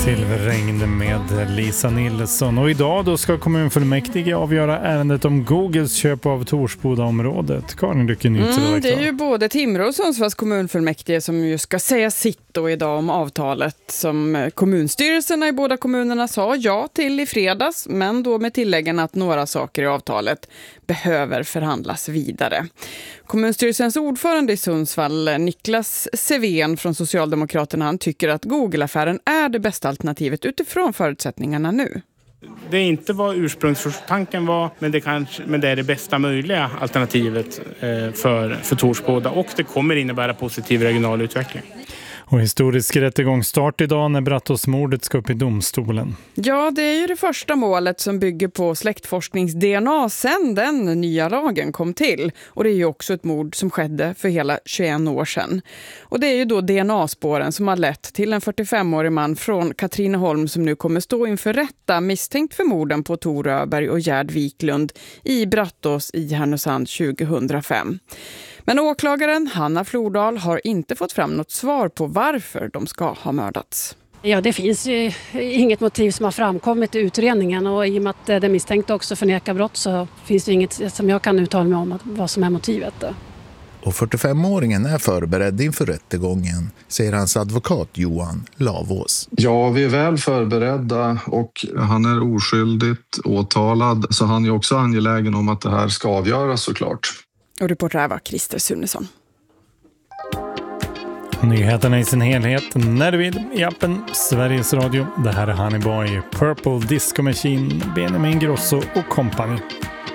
Silverregn med Lisa Nilsson. Och idag då ska kommunfullmäktige avgöra ärendet om Googles köp av Torsboda-området. Karin Lycke, nyhetsredaktör. Det är ju både Timrå och Sundsvalls kommunfullmäktige som ju ska säga sitt då idag om avtalet som kommunstyrelserna i båda kommunerna sa ja till i fredags, men då med tilläggen att några saker i avtalet behöver förhandlas vidare. Kommunstyrelsens ordförande i Sundsvall, Niklas Sevén från Socialdemokraterna, han tycker att Google-affären är det bästa alternativet utifrån förutsättningarna nu. Det är inte vad ursprungstanken var, men det är det bästa möjliga alternativet för Torsboda, och det kommer innebära positiv regional utveckling. Och historisk rättegångsstart idag när Brattåsmordet ska upp i domstolen. Ja, det är ju det första målet som bygger på släktforsknings-DNA sedan den nya lagen kom till. Och det är ju också ett mord som skedde för hela 21 år sedan. Och det är ju då DNA-spåren som har lett till en 45-årig man från Katrineholm som nu kommer stå inför rätta misstänkt för morden på Tor Öberg och Gerd Wiklund i Brattås i Härnösand 2005. Men åklagaren Hanna Flordal har inte fått fram något svar på varför de ska ha mördats. Ja, det finns ju inget motiv som har framkommit i utredningen, och i och med att det misstänkta också förnekar brott så finns det inget som jag kan uttala mig om vad som är motivet. Och 45-åringen är förberedd inför rättegången, säger hans advokat Johan Lavås. Ja, vi är väl förberedda och han är oskyldigt åtalad, så han är också angelägen om att det här ska avgöras såklart. Och reporter var Christer Sunesson. Nyheterna i sin helhet när du vill i appen Sveriges Radio. Det här är Honey Boy, Purple Disco Machine, Benjamin Grosso och Company.